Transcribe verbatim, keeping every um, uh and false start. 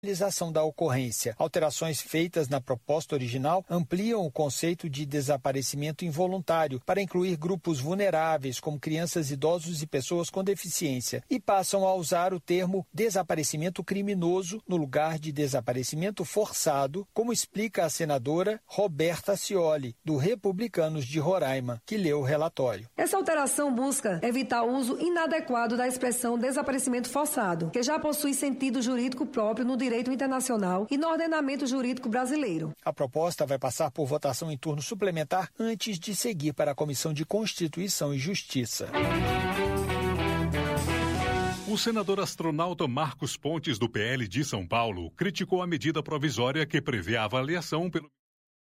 realização da ocorrência. Alterações feitas na proposta original ampliam o conceito de desaparecimento involuntário para incluir grupos vulneráveis, como crianças, idosos e pessoas com deficiência, e passam a usar o termo desaparecimento criminoso no lugar de desaparecimento forçado, como explica a senadora Roberta Cioli, do Republicanos de Roraima, que leu o relatório. Essa alteração busca evitar o uso inadequado da expressão desaparecimento forçado, que já possui sentido jurídico próprio no direito internacional e no ordenamento jurídico brasileiro. A proposta vai passar por votação em turno suplementar antes de seguir para a Comissão de Constituição e Justiça. O senador astronauta Marcos Pontes, do P L de São Paulo, criticou a medida provisória que prevê a avaliação pelo